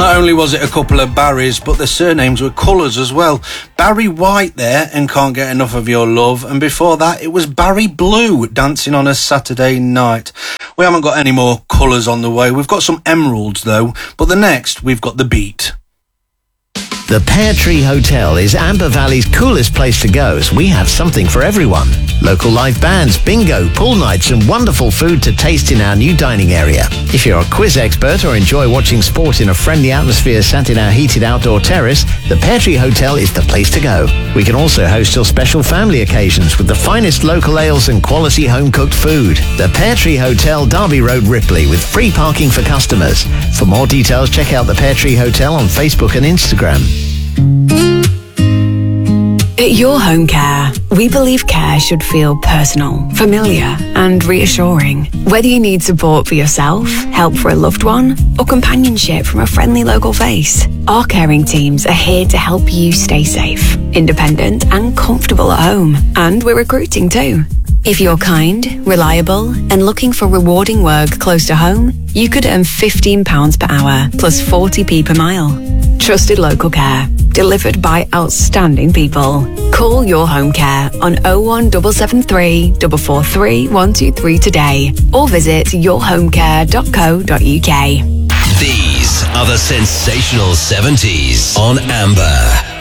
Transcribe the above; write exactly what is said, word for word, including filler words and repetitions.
Not only was it a couple of Barrys, but the surnames were colours as well. Barry White there, and Can't Get Enough of Your Love. And before that, it was Barry Blue, Dancing on a Saturday Night. We haven't got any more colours on the way. We've got some emeralds, though. But the next, we've got the beat. The Pear Tree Hotel is Amber Valley's coolest place to go, as we have something for everyone. Local live bands, bingo, pool nights and wonderful food to taste in our new dining area. If you're a quiz expert or enjoy watching sport in a friendly atmosphere sat in our heated outdoor terrace, the Pear Tree Hotel is the place to go. We can also host your special family occasions with the finest local ales and quality home-cooked food. The Pear Tree Hotel, Derby Road, Ripley, with free parking for customers. For more details, check out the Pear Tree Hotel on Facebook and Instagram. At Your Home Care, we believe care should feel personal, familiar and reassuring. Whether you need support for yourself, help for a loved one, or companionship from a friendly local face, our caring teams are here to help you stay safe, independent and comfortable at home. And we're recruiting too. If you're kind, reliable and looking for rewarding work close to home, you could earn fifteen pounds per hour plus forty p per mile. Trusted local care, delivered by outstanding people. Call Your Home Care on oh one seven seven three, four four three, one two three today or visit your home care dot co dot uk. These are the sensational seventies on Amber.